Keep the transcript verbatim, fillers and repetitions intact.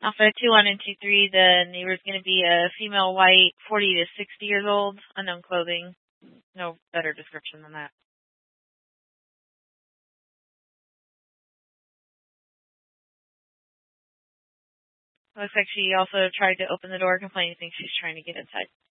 Alpha two one and two three, the neighbor's going to be a female white, forty to sixty years old, unknown clothing. No better description than that. Looks like she also tried to open the door, complaining, thinks she's trying to get inside.